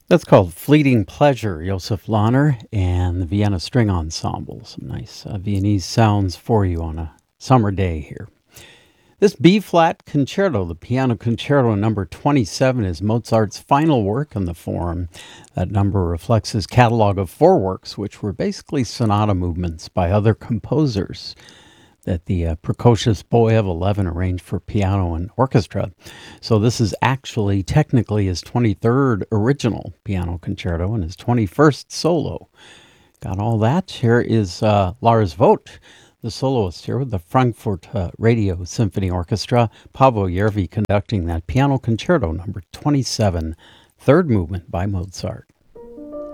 That's called Fleeting Pleasure, Josef Lahner and the Vienna String Ensemble. Some nice Viennese sounds for you on a summer day here. This B flat concerto, the piano concerto number 27, is Mozart's final work in the form. That number reflects his catalog of four works, which were basically sonata movements by other composers that the precocious boy of 11 arranged for piano and orchestra. So this is actually technically his 23rd original piano concerto and his 21st solo. Got all that? Here is Lars Vogt, the soloist here with the Frankfurt Radio Symphony Orchestra. Paavo Järvi conducting that piano concerto number 27, third movement by Mozart.